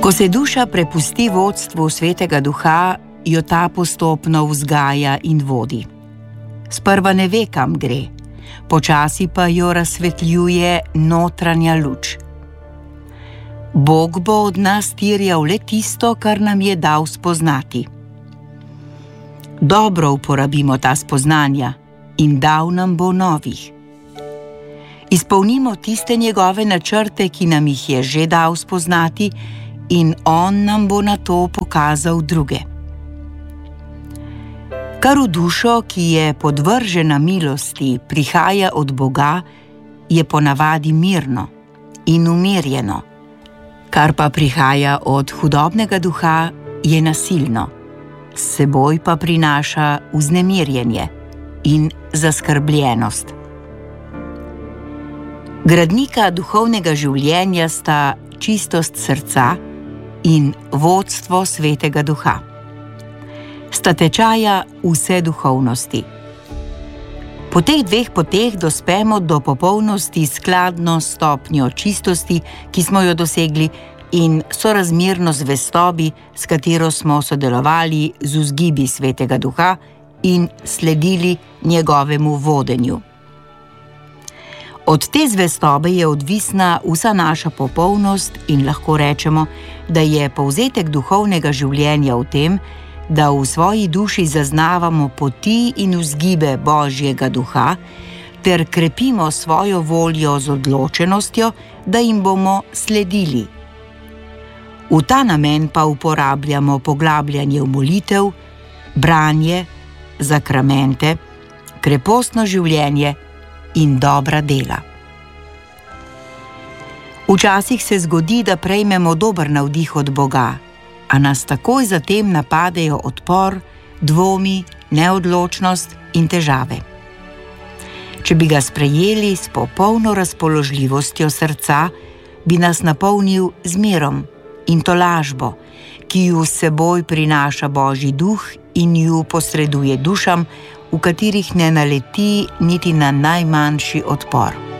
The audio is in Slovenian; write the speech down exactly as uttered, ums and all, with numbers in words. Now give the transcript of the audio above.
Ko se duša prepusti vodstvu Svetega Duha, jo ta postopno vzgaja in vodi. Sprva ne ve, kam gre, počasi pa jo razsvetljuje notranja luč. Bog bo od nas terjal le tisto, kar nam je dal spoznati. Dobro uporabimo ta spoznanja in dal nam bo novih. Izpolnimo tiste njegove načrte, ki nam jih je že dal spoznati, in on nam bo na to pokazal druge. Kar v dušo, ki je podvržena milosti, prihaja od Boga, je ponavadi mirno in umirjeno. Kar pa prihaja od hudobnega duha, je nasilno, s seboj pa prinaša vznemirjenje in zaskrbljenost. Gradnika duhovnega življenja sta čistost srca in vodstvo Svetega Duha. Sta tečaja vse duhovnosti. Po teh dveh poteh dospemo do popolnosti skladno s stopnjo čistosti, ki smo jo dosegli, in sorazmerno zvestobi, s katero smo sodelovali z vzgibi Svetega Duha in sledili njegovemu vodenju. Od te zvestobe je odvisna vsa naša popolnost in lahko rečemo, da je povzetek duhovnega življenja v tem, da v svoji duši zaznavamo poti in vzgibe Božjega Duha ter krepimo svojo voljo z odločenostjo, da jim bomo sledili. V ta namen pa uporabljamo poglabljanje v molitev, branje, zakramente, krepostno življenje in dobra dela. Včasih se zgodi, da prejmemo dober navdih od Boga, a nas takoj zatem napadejo odpor, dvomi, neodločnost in težave. Če bi ga sprejeli s popolno razpoložljivostjo srca, bi nas napolnil z mirom in tolažbo, ki ju s seboj prinaša Božji duh in ju posreduje dušam, v katerih ne naleti niti na najmanjši odpor.